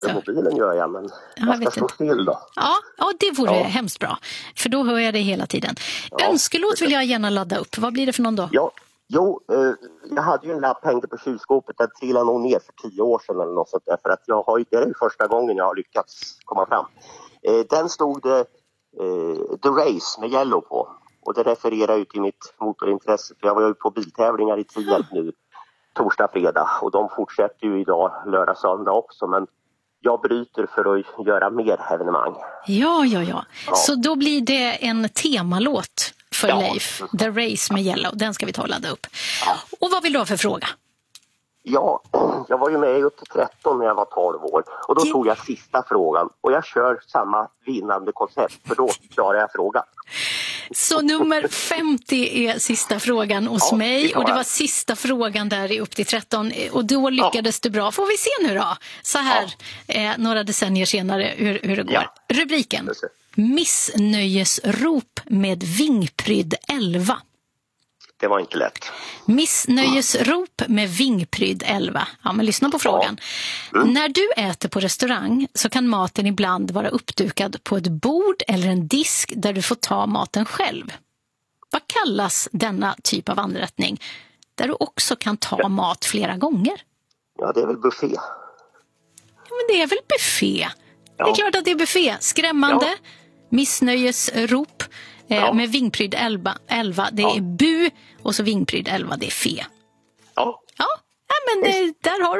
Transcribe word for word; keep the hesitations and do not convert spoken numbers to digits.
Så. Mobilen gör jag, men jag, jag ska stå inte. still då. Ja, ja det vore ja. hemskt bra. För då hör jag det hela tiden. Ja, Önskelåt vill jag gärna ladda upp. Vad blir det för någon då? Ja, jo, eh, jag hade ju en lapp hängde på kylskåpet. Den trillade nog ner för tio år sedan eller något sånt där. För att jag har ju, det är ju första gången jag har lyckats komma fram. Eh, den stod det eh, The Race med Yellow på. Och det refererar ju till mitt motorintresse. För jag var ju på biltävlingar i Tierp nu. Torsdag, fredag. Och de fortsätter ju idag lördag, söndag också. Men jag bryter för att göra mer evenemang. Ja, ja, ja. ja. Så då blir det en temalåt för ja. Leif. The Race med Yellow. Den ska vi ta och ladda upp. Ja. Och vad vill du ha för fråga? Ja, jag var ju med upp till tretton när jag var tolv år. Och då tog jag sista frågan. Och jag kör samma vinnande koncept. För då klarar jag frågan. Så nummer femtio är sista frågan hos ja, mig. Och det var sista frågan där i upp till tretton. Och då lyckades ja. du bra. Får vi se nu då. Så här ja. eh, några decennier senare hur, hur det går. Ja. Rubriken. Missnöjesrop med vingprydd elva. Det var inte lätt. Missnöjesrop med vingprydd elva. Ja, men lyssna på frågan. Ja. Mm. När du äter på restaurang så kan maten ibland vara uppdukad på ett bord eller en disk där du får ta maten själv. Vad kallas denna typ av anrättning? Där du också kan ta ja. mat flera gånger. Ja, det är väl buffé. Ja, men det är väl buffé. Ja. Det är klart att det är buffé. Skrämmande. Ja. Missnöjesrop. Ja. Med vingprydd elva, det ja. är bu och så vingprydd elva, det är fe. Ja. Ja, men det, där har